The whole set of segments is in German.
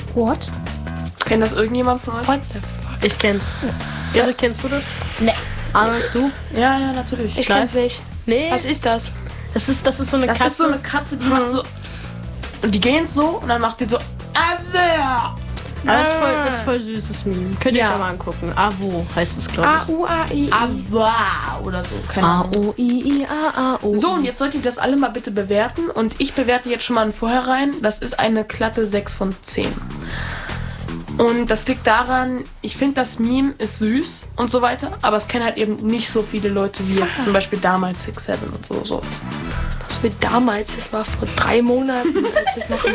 What? Kennt das irgendjemand von euch? What the fuck? Ich kenn's. Ja, kennst du das? Nee. Anna, du? Ja, natürlich. Ich kenn's nicht. Nee. Was ist das? Das ist so eine Das Katze. ist so eine Katze, die macht so... Und die gehen so und dann macht die so... Das ist voll süßes Meme. Könnt ihr Ja. euch mal angucken. Avo heißt es, glaube ich. A-U-A-I. Oder so, keine Ahnung. A-O-I-I-A-A-O. So, und jetzt solltet ihr das alle mal bitte bewerten. Und ich bewerte jetzt schon mal ein Vorhinein. Das ist eine glatte 6 von 10. Und das liegt daran, ich finde, das Meme ist süß und so weiter. Aber es kennen halt eben nicht so viele Leute wie jetzt zum Beispiel damals 6-7 und so. Was wir damals, das war vor 3 Monaten, als es noch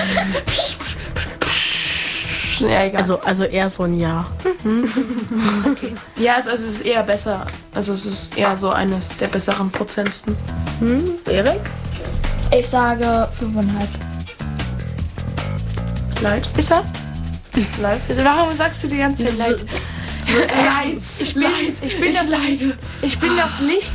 Ja, egal. Also eher so ein Jahr. Ja, es ist eher besser. Also es ist eher so eines der besseren Prozenten. Erik? Ich sage 5,5. Leid. Ist was? Leid. Warum sagst du die ganze Zeit Leid? Leid. Ich bin das Licht.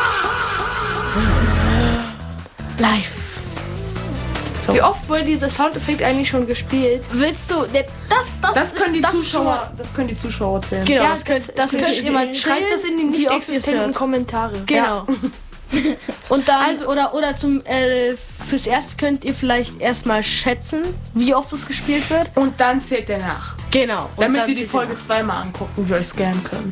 Live. So. Wie oft wurde dieser Soundeffekt eigentlich schon gespielt? Willst du... Das können die Zuschauer zählen. Genau, Ja, das könnt ihr mal schreibt das in die wie nicht oft ihr's existenten hört. Kommentare. Genau. Und dann, oder zum, fürs Erste könnt ihr vielleicht erstmal schätzen, wie oft es gespielt wird. Und dann zählt der nach. Genau. Und Damit dann wir die seht Folge ihr zweimal angucken, wie wir euch scannen können.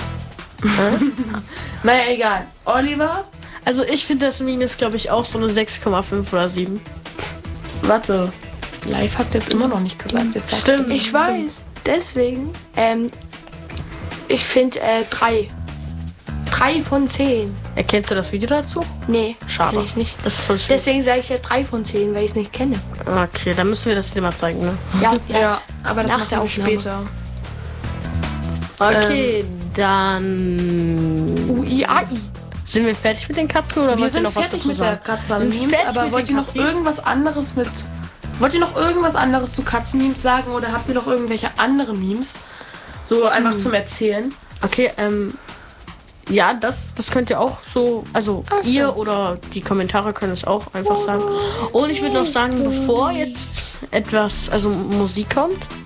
Naja, egal. Oliver, nach. Also ich finde, das Meme ist, glaube ich, auch so eine 6,5 oder 7. warte. Live hast du jetzt immer noch nicht gesagt. Jetzt sagst Stimmt. Ich weiß. Deswegen, ich finde 3. 3 von 10. Erkennst du das Video dazu? Nee, Schade. kenn ich nicht. Das ist voll schön. Deswegen sage ich ja 3 von 10, weil ich es nicht kenne. Okay, dann müssen wir das dir mal zeigen, ne? Ja, du. Ja, aber das Nach machen der wir Aufnahme. später. Okay, dann... UIAI. Sind wir fertig mit den Katzen oder Wir wollt ihr sind noch was fertig dazu mit der sagen? Katzen-Memes, fertig aber mit wollt den ihr noch Katzen? irgendwas anderes mit... Wollt ihr noch irgendwas anderes zu Katzen-Memes sagen oder habt ihr noch irgendwelche andere Memes? So einfach zum Erzählen. Okay, ja, das könnt ihr auch so, also so. ihr oder die Kommentare können es auch einfach sagen. Und ich würde noch sagen, bevor jetzt etwas, also Musik kommt,